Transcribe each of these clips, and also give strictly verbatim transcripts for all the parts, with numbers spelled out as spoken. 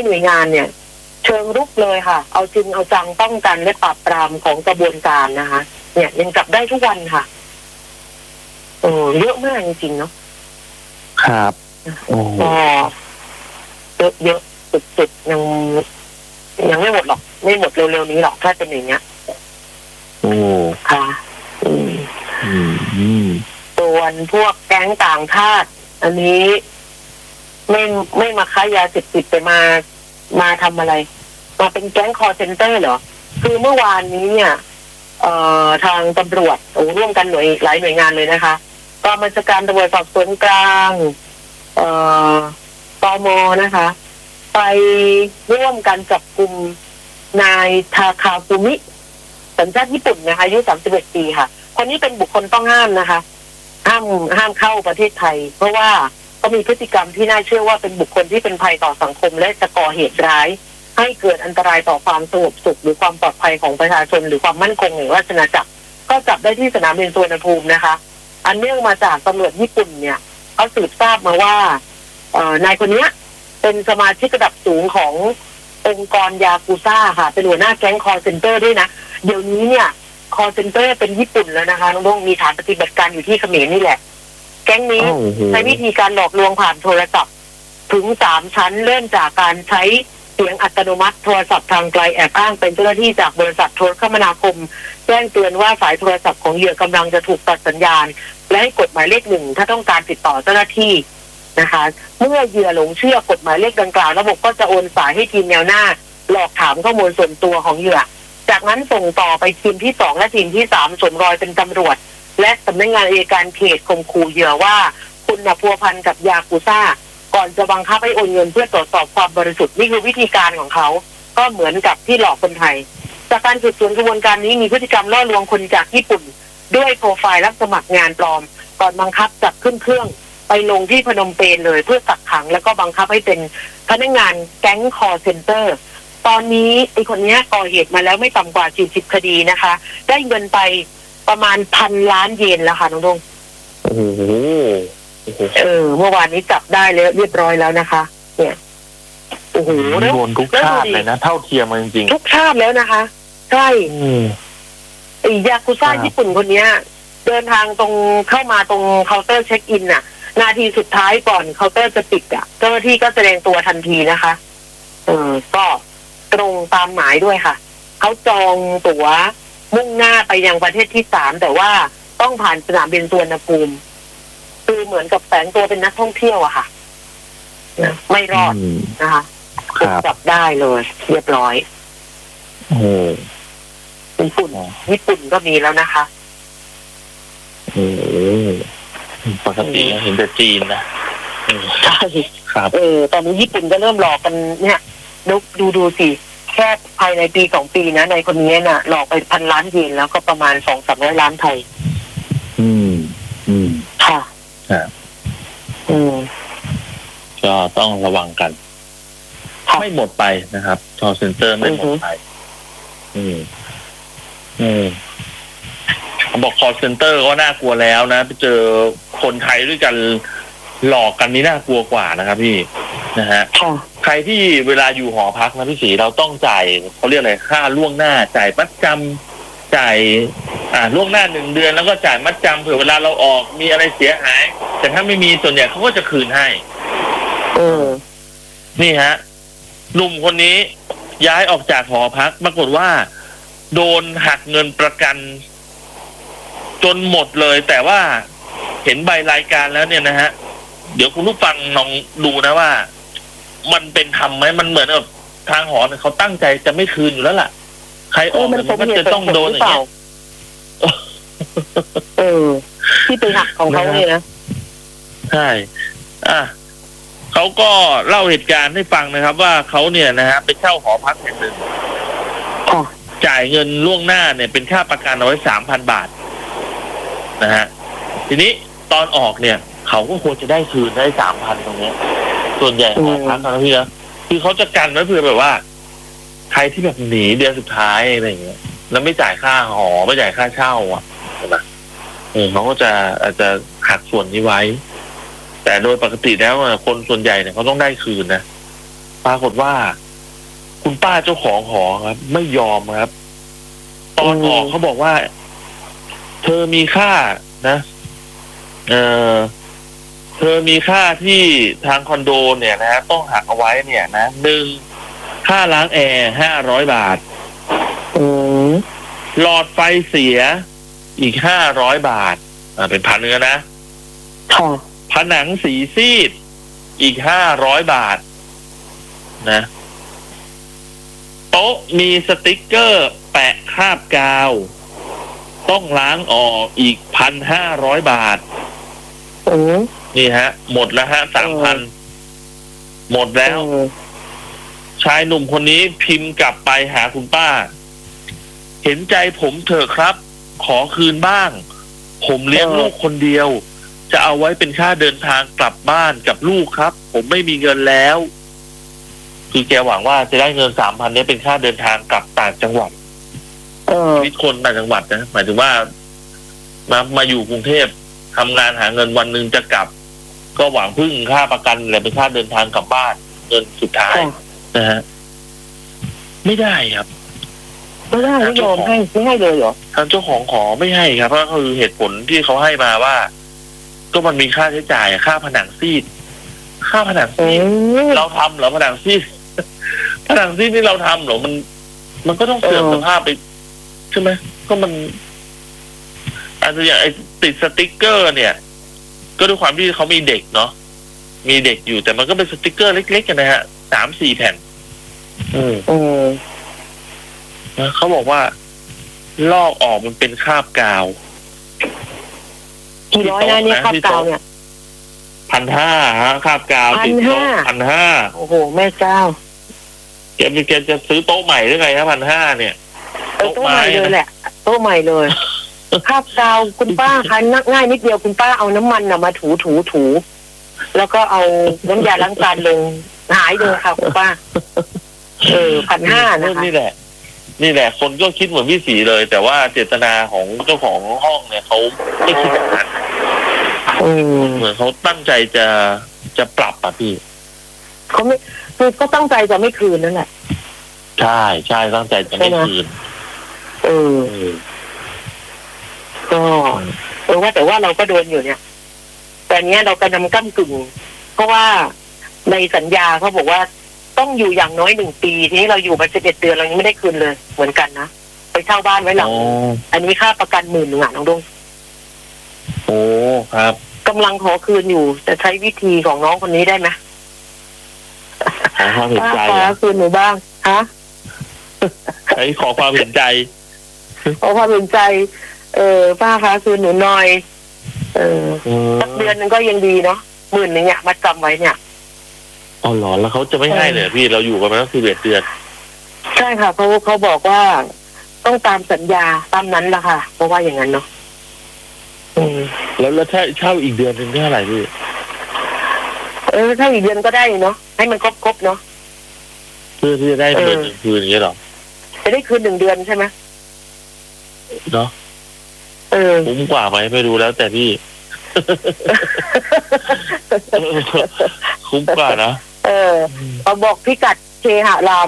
หน่วยงานเนี่ยเชิงรุกเลยค่ะเอาจริงเอาจังป้องกันและปราบปรามของกระบวนการนะคะเนี่ยยังจับได้ทุกวันค่ะโอ้เยอะมากจริงๆเนาะครับโอ้ก็เยอะเยอะสุดๆยังยังไม่หมดหรอกไม่หมดเร็วๆนี้หรอกถ้าเป็นอย่างเงี้ยโอ้ค่ะอืมอืมส่วนพวกแก๊งต่างชาติอันนี้ไม่ไม่มาค้ายาเสพติดแต่มามาทำอะไรมาเป็นแก๊งคอร์เซ็นเตอร์เหรอคือเมื่อวานนี้เนี่ยเอ่อทางตำรวจร่วมกันหน่วยหลายหน่วยงานเลยนะคะกองบัญชาการตำรวจสอบสวนกลางเอ่อตม.นะคะไปร่วมกันจับกุมนายทาคาฟุมิสัญชาติญี่ปุ่นนะคะอายุสามสิบเอ็ดปีค่ะคนนี้เป็นบุคคลต้องห้ามนะคะห้ามห้ามเข้าประเทศไทยเพราะว่าเขามีพฤติกรรมที่น่าเชื่อว่าเป็นบุคคลที่เป็นภัยต่อสังคมและจะก่อเหตุร้ายให้เกิดอันตรายต่อความสงบสุขหรือความปลอดภัยของประชาชนหรือความมั่นคงแห่งราชอาณาจักรก็จับได้ที่สนามบินสุวรรณภูมินะคะอันเนื่องมาจากตำรวจญี่ปุ่นเนี่ยเขาสืบทราบมาว่าเอ่อนายคนนี้เป็นสมาชิกระดับสูงขององค์กรยากุซ่าค่ะเป็นหัวหน้าแก๊งคอร์เซ็นเตอร์ด้วยนะเดี๋ยวนี้เนี่ยคอร์เซ็นเตอร์เป็นญี่ปุ่นแล้วนะคะน้องๆมีฐานปฏิบัติการอยู่ที่เขมรนี่แหละแก๊งนี้ใช้วิธีการหลอกลวงผ่านโทรศัพท์ถึงสามชั้นเริ่มจากการใช้เสียงอัตโนมัติโทรศัพท์ทางไกลแอบอ้างเป็นเจ้าหน้าที่จากบริษัทโทรคมนาคมแจ้งเตือนว่าสายโทรศัพท์ของเหยื่อกำลังจะถูกตัดสัญญาณและให้กดหมายเลขหนึ่งถ้าต้องการติดต่อเจ้าหน้าที่นะคะเมื่อเหยื่อหลงเชื่อกฎหมายเลขดังกล่าวระบบก็จะโอนสายให้ทีมแนวหน้าหลอกถามข้อมูลส่วนตัวของเหยื่อจากนั้นส่งต่อไปทีมที่สองและทีมที่สามสวมรอยเป็นตำรวจและสำนักงานอัยการเขตข่มขู่เหยื่อว่าคุณน่ะพัวพันกับยากุซ่าก่อนจะบังคับให้โอนเงินเพื่อตรวจสอบความบริสุทธิ์นี่คือวิธีการของเขาก็เหมือนกับที่หลอกคนไทยจากการสืบสวนกระบวนการนี้มีพฤติกรรมล่อลวงคนจากญี่ปุ่นด้วยโปรไฟล์รับสมัครงานปลอมก่อนบังคับจับขึ้นเครื่องไปลงที่พนมเปญเลยเพื่อกักขังแล้วก็บังคับให้เป็นพนักงานแก๊งคอร์เซ็นเตอร์ตอนนี้ไอ้คนนี้ก่อเหตุมาแล้วไม่ต่ำกว่าสี่สิบคดีนะคะได้เงินไปประมาณพันล้านเยนแล้วค่ะน้องดงโอ้โหเออเมื่อวานนี้จับได้แล้วเรียบร้อยแล้วนะคะเนี่ยโอ้โหโดนทุกชาติเลยนะเท่าเทียมจริงๆทุกชาติแล้วนะคะใช่ไอ้ยากุซ่าญี่ปุ่นคนนี้เดินทางตรงเข้ามาตรงเคาน์เตอร์เช็คอินน่ะนาทีสุดท้ายก่อนเคาน์เตอร์จะปิดอ่ะเจ้าหน้าที่ก็แสดงตัวทันทีนะคะเออก็ตรงตามหมายด้วยค่ะเขาจองตั๋วมุ่งหน้าไปยังประเทศที่สามแต่ว่าต้องผ่านสนามบินสุวรรณภูมิคือเหมือนกับแฝงตัวเป็นนักท่องเที่ยวอะค่ะไม่รอดนะคะถูกจับได้เลยเรียบร้อยโอ้ญี่ปุ่นญี่ปุ่นก็มีแล้วนะคะโอ้ปกติเห็นแต่จีนนะใช่ครับเออตอนนี้ญี่ปุ่นก็เริ่มหลอกกันเนี่ยดูดูดูสิแค่ภายในปีสองปีนะในคนนี้น่ะหลอกไปพันล้านเยนแล้วก็ประมาณสองสามร้อยล้านไทยอืมอืมค่ะครับอืมก็ต้องระวังกันไม่หมดไปนะครับคอลเซ็นเตอร์ไม่หมดไปอืมอืมเขาบอกคอลเซ็นเตอร์ก็น่ากลัวแล้วนะไปเจอคนไทยด้วยกันหลอกกันนี่น่ากลัวกว่านะครับพี่นะฮะใครที่เวลาอยู่หอพักนะพี่ศรีเราต้องจ่ายเขาเรียกอะไรค่าล่วงหน้าจ่ายมัดจำจ่ายอ่าล่วงหน้าหนึ่งเดือนแล้วก็จ่ายมัดจำเผื่อเวลาเราออกมีอะไรเสียหายแต่ถ้าไม่มีส่วนใหญ่เขาก็จะคืนให้เออนี่ฮะหนุ่มคนนี้ย้ายออกจากหอพักปรากฏว่าโดนหักเงินประกันจนหมดเลยแต่ว่าเห็นใบรายการแล้วเนี่ยนะฮะเดี๋ยวคุณผู้ฟังลองดูนะว่ามันเป็นธรรมไหมมันเหมือนแบบทางหอเนี่ยเขาตั้งใจจะไม่คืนอยู่แล้วล่ะใครออกมันก็จะต้องโดนอย่างเงี้ยเออที่เป็นหักของเขาเนี่ยนะใช่อ่ะเขาก็เล่าเหตุการณ์ให้ฟังนะครับว่าเขาเนี่ยนะฮะไปเช่าหอพักแห่งหนึ่งจ่ายเงินล่วงหน้าเนี่ยเป็นค่าประกันเอาไว้สามพันบาทนะฮะทีนี้ตอนออกเนี่ยเขาก็ควรจะได้คืนได้สามพันตรงนี้ส่วนใหญ่หอพักนะพี่นะคือเขาจะกันไว้เพื่อแบบว่าใครที่แบบหนีเดือนสุดท้ายอะไรอย่างเงี้ยแล้วไม่จ่ายค่าหอไม่จ่ายค่าเช่าอ่ะใช่ไหมเออเขาก็จะอาจจะหักส่วนนี้ไว้แต่โดยปกติแล้วคนส่วนใหญ่เนี่ยเขาต้องได้คืนนะปรากฏว่า คุณป้าเจ้าของหอครับ ไม่ยอมครับ ตอนออกเขาบอกว่า เธอมีค่านะเออเธอมีค่าที่ทางคอนโดเนี่ยนะต้องหักเอาไว้เนี่ยนะหนึ่งค่าล้างแอร์ห้าร้อยบาทอืมหลอดไฟเสียอีกห้าร้อยบาท อ่าเป็นพันเนื้อนะค่ะผนังสีซีดอีกห้าร้อยบาทนะโต๊ะมีสติกเกอร์แปะคราบกาว ต้องล้างออกอีกพันห้าร้อยบาทอืมนี่ฮะ หมดแล้วฮะสามพันหมดแล้ว ชายหนุ่มคนนี้พิมพ์กลับไปหาคุณป้า เห็นใจผมเถอะครับ ขอคืนบ้าง ผมเลี้ยงลูกคนเดียว จะเอาไว้เป็นค่าเดินทางกลับบ้านกับลูกครับ ผมไม่มีเงินแล้ว คือแกหวังว่าจะได้เงินสามพันนี้เป็นค่าเดินทางกลับต่างจังหวัดเออชีวิตคนต่างจังหวัดนะหมายถึงว่ามามาอยู่กรุงเทพทำงานหาเงินวันหนึ่งจะกลับ ก็หวังพึ่งค่าประกันอะไรเป็นค่าเดินทางกลับบ้าน เงินสุดท้ายนะฮะไม่ได้ครับไม่ได้ไม่ยอมให้ไม่ให้เลยเหรอทางเจ้าของขอไม่ให้ครับเพราะคือเหตุผลที่เขาให้มาว่า ก็มันมีค่าใช้จ่ายค่าผนังซีด ค่าผนังซีดเราทำเหรอผนังซีด ผนังซีดนี่เราทำเหรอมัน มันก็ต้องเสื่อมสภาพไปใช่ไหมก็มันอาจจะอย่างไอ้ติดสติ๊กเกอร์ เนี่ย ก็ด้วยความที่เขามีเด็กเนาะมีเด็กอยู่แต่มันก็เป็นสติ๊กเกอร์เล็กๆกันนะฮะสามสี่แผ่นอืมอืมนะเขาบอกว่าลอกออกมันเป็นคราบกาวกี่ร้อยนะเนี่ยคราบกาวเนี่ยพันห้าฮะคราบกาวติดโต๊ะพันห้าโอ้โหแม่เจ้าแกแกจะซื้อโต๊ะใหม่หรือไงฮะพันห้าเนี่ยเออโต๊ะใหม่เลยแหละโต๊ะใหม่เลยคราบกาวคุณป้าคะง่ายนิดเดียวคุณป้าเอาน้ำมันน่ะมาถูถูถูแล้วก็เอาน้ำยาล้างจานลงหายเลยค่ะคุณป้าเออพันห้านะคะนี่แหละ นี่แหละ คนก็คิดเหมือนพี่ศรีเลย แต่ว่าเจตนาของเจ้าของห้องเนี่ยเขาไม่คิดแบบนั้นเหมือนเขาตั้งใจจะจะปรับอ่ะพี่เขาไม่คือก็ตั้งใจจะไม่คืนนั่นแหละใช่ใช่ตั้งใจจะไม่คืนเออก็เออว่าแต่ว่าเราก็โดนอยู่เนี่ยแต่เนี้ยเรากำลังก้ำกึ่งเพราะว่าในสัญญาเขาบอกว่าต้องอยู่อย่างน้อยหนึ่งปีทีนี้เราอยู่มาสิบเอ็ดเดือนเรายังไม่ได้คืนเลยเหมือนกันนะไปเช่าบ้านไว้หลังอันนี้ค่าประกันหมื่นหนึ่งอ่ะน้องดงโอ้ครับกำลังขอคืนอยู่แต่ใช้วิธีของน้องคนนี้ได้ไหมขอความเห็นใจขอคืนหนูบ้างฮะไอ้ขอความเห็นใจขอความเห็นใจเออป้าคะคืนหนูหน่อยเออสักเดือนนึงก็ยังดีเนาะหมื่นนึงเนี่ยมาจำไว้เนี่ยอ๋อเหรอแล้วเขาจะไม่ให้เลยพี่เราอยู่กันมาตั้งสิบเอ็ดเดือนใช่ค่ะเขาเขาบอกว่าต้องตามสัญญาตามนั้นละค่ะเพราะว่าอย่างนั้นเนาะอืมแล้วแล้วถ้าเช่าอีกเดือนนึงเท่าไหร่พี่เออถ้าอีกเดือนก็ได้เนาะให้มันครบครบเนาะเพื่อที่จะได้เดือนหนึ่งคืนอย่างเงี้ยหรอจะได้คืนหนึ่งเดือนใช่ไหมเนาะเออคุ้มกว่าไหมไม่รู้แล้วแต่พี่คุ้มกว่านะเออเอาบอกพิกัดเคหะราม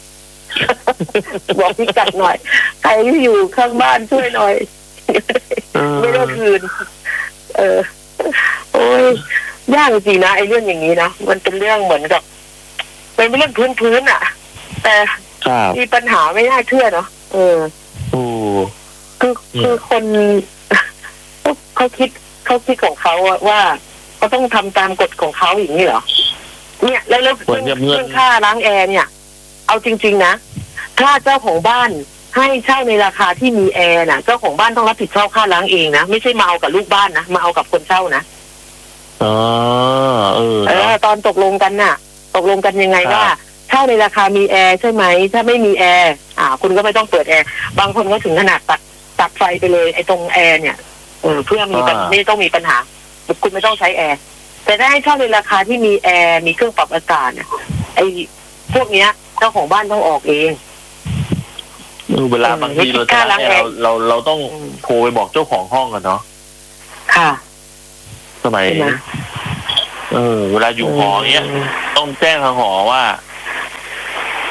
บอกพิกัดหน่อยใครที่อยู่ข้างบ้านช่วยหน่อยไม่ได้คืนเออโอ้ยยากจริงนะไอ้เรื่องอย่างนี้นะมันเป็นเรื่องเหมือนกับเป็นเรื่องพื้นพื้นอ่ะแต่มีปัญหาไม่น่าเชื่อเนาะเออคือคือคนเขาคิดเขาคิดของเขาว่าเขาต้องทำตามกฎของเขาอย่างนี้เหรอเนี่ยแล้วแล้วเรื่องค่าล้างแอร์เนี่ยเอาจริงๆนะถ้าเจ้าของบ้านให้เช่าในราคาที่มีแอร์น่ะเจ้าของบ้านต้องรับผิดชอบค่าล้างเองนะไม่ใช่มาเอากับลูกบ้านนะมาเอากับคนเช่านะอ๋อเออเออตอนตกลงกันน่ะตกลงกันยังไงว่าเช่าในราคามีแอร์ใช่ไหมถ้าไม่มีแอร์อ่าคุณก็ไม่ต้องเปิดแอร์บางคนก็ถึงขนาดตัดตัดไฟไปเลยไอ้ตรงแอร์เนี่ยเออเพื่อมีไม่ต้องมีปัญหาคุณไม่ต้องใช้แอร์แต่ถ้าให้เช่าในราคาที่มีแอร์มีเครื่องปรับอากาศเนี่ยไอ้พวกเนี้ยเจ้าของบ้านต้องออกเองเวลาบางทีเราจะเราเราเราต้องโทรไปบอกเจ้าของห้องกันเนาะค่ะสมัยเออเวลาอยู่หอเนี้ยต้องแจ้งทางหอว่า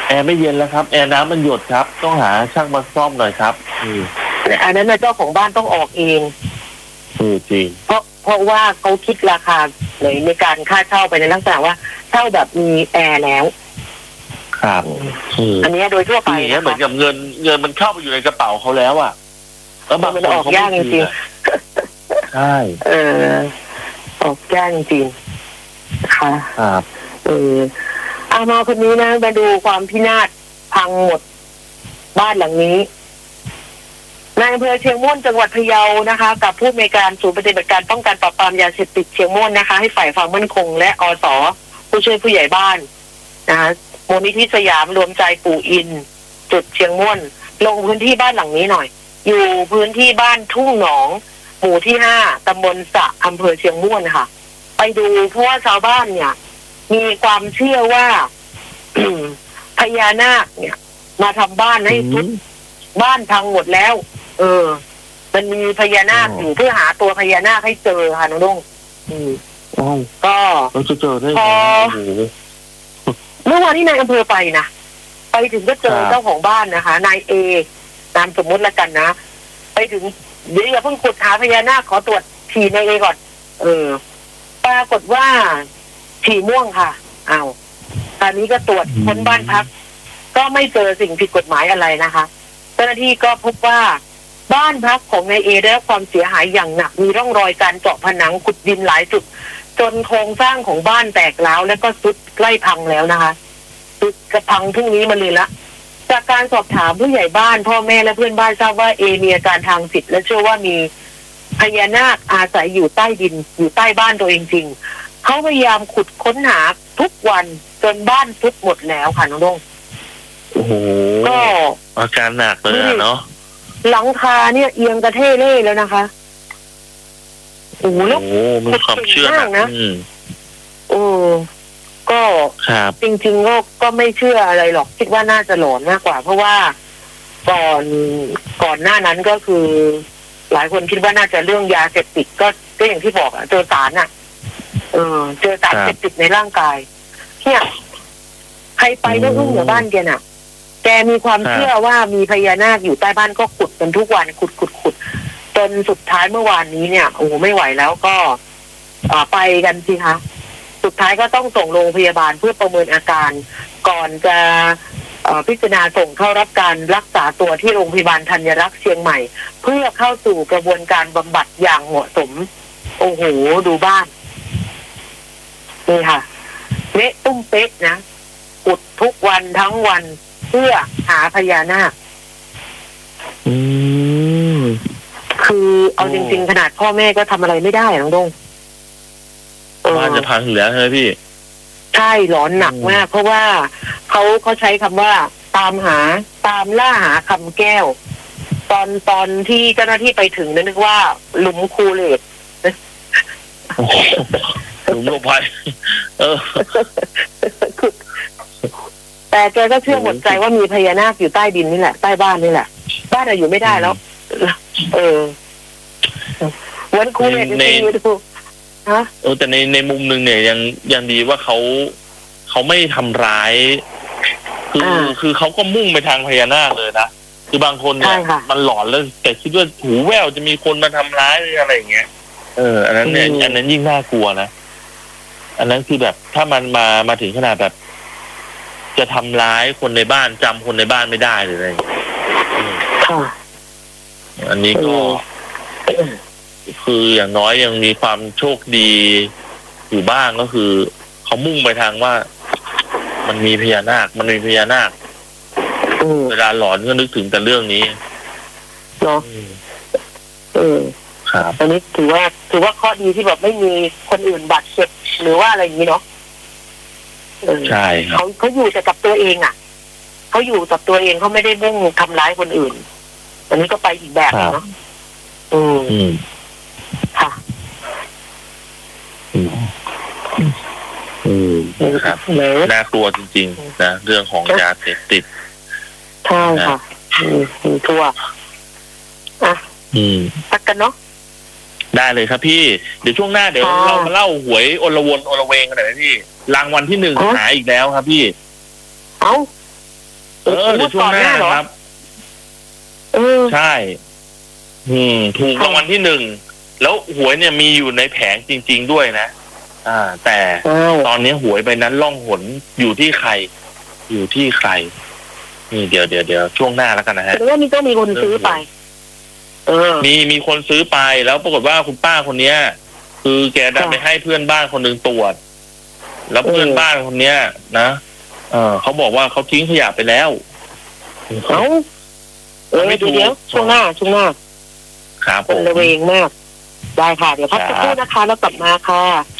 แอร์ไม่เย็นแล้วครับแอร์น้ำมันหยดครับต้องหาช่างมาซ่อมหน่อยครับอืมอันนั้นนะเจ้าของบ้านต้องออกเองอือจริงเพราะเพราะว่าเขาคิดราคาในในการค่าเช่าไปในลักษณะว่าเช่าแบบมีแอร์แล้วครับอืมอันนี้โดยทั่วไปคืออย่างเงี้ยนะเหมือนคะกับเงินเงินมันเข้าไปอยู่ในกระเป๋าเขาแล้วอ่ะแล้วบางมันคนออกเขายากจไม่คืรินงอะใช่ๆเออออกยากจริงๆค่ะครับเออเอามาคนนี้นะมาดูความพินาศพังหมดบ้านหลังนี้นายอำเภอเชียงม่วนจังหวัดพะเยานะคะ กับผู้อำนวยการศูนย์ปฏิบัติการป้องกันปราบปรามยาเสพติดเชียงม่วนนะคะ ให้ฝ่ายความมั่นคงและอสผู้ช่วยผู้ใหญ่บ้านนะคะมูลนิธิสยามรวมใจปู่อิน จุดเชียงม่วนลงพื้นที่บ้านหลังนี้หน่อย อยู่พื้นที่บ้านทุ่งหนอง หมู่ที่ห้าตำบลสะอำเภอเชียงม่วนค่ะ ไปดูเพราะว่าชาวบ้านเนี่ย มีความเชื่อว่า พญานาคเนี่ย มาทำบ้านให้ทุกบ้านพังหมดแล้ว เออ มันมีพญานาคอยู่เพื่อหาตัวพญานาคให้เจอค่ะน้องดงอืมโอ้ยก็เราจะเจอได้ไงพอโอ้โหเมื่อวานที่นายอำเภอไปนะไปถึงก็เจอครับเจ้าของบ้านนะคะนายเอนามสมมติละกันนะไปถึงเดี๋ยวอย่าเพิ่งขุดหาพญานาคขอตรวจฉี่นายเอก่อน เออ ปรากฏว่าฉี่ม่วงค่ะอ้าวตอนนี้ก็ตรวจค้นบ้านพัก ก็ไม่เจอสิ่งผิดกฎหมายอะไรนะคะเจ้าหน้าที่ก็พบว่าบ้านพักของนายเอได้รับความเสียหายอย่างหนักมีร่องรอยการเจาะผนังขุดดินหลายจุด จนโครงสร้างของบ้านแตกร้าวและก็ทรุดใกล้พังแล้วนะคะทรุดกระพังพรุ่งนี้มาเลยละจากการสอบถามผู้ใหญ่บ้านพ่อแม่และเพื่อนบ้านทราบว่าเอมีอาการทางจิตและเชื่อว่ามีพญานาคอาศัยอยู่ใต้ดินอยู่ใต้บ้านตัวเองจริงเขาพยายามขุดค้นหาทุกวันจนบ้านทรุดหมดแล้วค่ะน้องดงโอ้โหก็อาการหนักเลยอะเนาะหลังคาเนี่ยเอียงกระเทเล่แล้วนะคะโอ้โหแล้วโอ้โหมีความเชื่อหนักเก่งมากนะอืมโอ้ก็ครับจริงๆก็ก็ไม่เชื่ออะไรหรอกคิดว่าน่าจะหลอนมากกว่า เพราะว่าก่อนก่อนหน้านั้นก็คือ หลายคนคิดว่าน่าจะเรื่องยาเสพติดก็ก็อย่างที่บอกอะเจอสารอะเออ เจอสารครับเสพติดในร่างกายเนี่ยใครไปก็อึ้งเหนือบ้านแกน่ะ แกมีความเชื่อว่ามีพญานาคอยู่ใต้บ้านก็ขุดกันทุกวันขุดขุดขุดจนสุดท้ายเมื่อวานนี้เนี่ยโอ้โหไม่ไหวแล้วก็อ่าไปกันสิคะสุดท้ายก็ต้องส่งโรงพยาบาลเพื่อประเมินอาการ ก่อนจะเอ่อพิจารณาส่งเข้ารับการรักษาตัวที่โรงพยาบาลธัญรักษ์เชียงใหม่ เพื่อเข้าสู่กระบวนการบำบัดอย่างเหมาะสม โอ้โหดูบ้านนี่ค่ะเละตุ้มเป๊ะนะขุดทุกวันทั้งวันเพื่อหาพญานาคอืมคือเอาโอ้จริงๆขนาดพ่อแม่ก็ทำอะไรไม่ได้น้องดงเออบ้านจะพังอยู่แล้วใช่ไหมพี่ใช่หลอนหนักมาก เพราะว่าเขาเขาใช้คำว่า ตามหาตามล่าหาคำแก้ว ตอนตอนที่เจ้าหน้าที่ไปถึงนึกว่าหลุมคูเลตโอ้โหหลุมหลบภัยเออแต่แกก็เชื่อหมดใจว่ามีพญานาคอยู่ใต้ดินนี่แหละใต้บ้านนี่แหละ บ้านเราอยู่ไม่ได้แล้ว เออเหมือนคูเลตจริงๆดูฮะเออแต่ในในมุมหนึ่งเนี่ยยังยังดีว่าเขาเขาไม่ทำร้าย คืออา คือเขาก็มุ่งไปทางพญานาคเลยนะคือบางคนเนี่ยใช่ค่ะมันหลอนแล้วแต่คิดว่าหูแว่วจะมีคนมาทำร้ายหรืออะไรอย่างเงี้ยเอออันนั้นเนี่ยอืมอันนั้นยิ่งน่ากลัวนะอันนั้นคือแบบถ้ามันมามาถึงขนาดแบบ จะทำร้ายคนในบ้านจำคนในบ้านไม่ได้หรืออะไรอย่างเงี้ยอืมค่ะอันนี้ก็เออคืออย่างน้อยยังมีความโชคดีอยู่บ้างก็คือเขามุ่งไปทางว่า มันมีพญานาค มันมีพญานาคอืมเวลาหลอนก็นึกถึงแต่เรื่องนี้เนาะอืมเออครับอันนี้ถือว่า ถือว่าข้อดีที่แบบไม่มีคนอื่นบาดเจ็บหรือว่าอะไรอย่างนี้เนาะเออใช่ครับเขาเขาอยู่แต่กับตัวเองอ่ะเขาอยู่กับตัวเองเขาไม่ได้มุ่งทำร้ายคนอื่น อันนี้ก็ไปอีกแบบหนึ่งเนาะอืมอืมค่ะอืมอืมครับเลยน่ากลัวจริงๆนะเรื่องของยาเสพติดใช่ค่ะอืมอืมทั่วอ่ะอืมพักกันเนาะได้เลยครับพี่ เดี๋ยวช่วงหน้าเดี๋ยวค่ะเรามาเล่าหวยอลวนอลเวงกันหน่อยนะพี่รางวัลที่หนึ่งฮะหายอีกแล้วครับพี่เอ้าเออเดี๋ยวช่วงหน้าครับเออใช่ อืม ถูกรางวัลที่หนึ่งแล้วหวยเนี่ยมีอยู่ในแผงจริง ๆด้วยนะอ่า แต่ตอนนี้หวยใบนั้นล่องหนอยู่ที่ใคร อยู่ที่ใครนี่เดี๋ยวเดี๋ยวเดี๋ยวช่วงหน้าแล้วกันนะฮะหรือว่านี่ก็มีคนซื้อไป เออมีมีคนซื้อไปแล้วปรากฏว่าคุณป้าคนเนี้ย คือแกดันไปให้เพื่อนบ้านคนหนึ่งตรวจ แล้วเพื่อนบ้านคนเนี้ยนะเออเขาบอกว่าเขาทิ้งขยะไปแล้วเขาเออเดี๋ยวช่วงหน้าช่วงหน้าครับผเป็นมระเวงมาก ได้ค่ะ เดี๋ยวพักสักครู่นะคะแล้วกลับมาค่ะ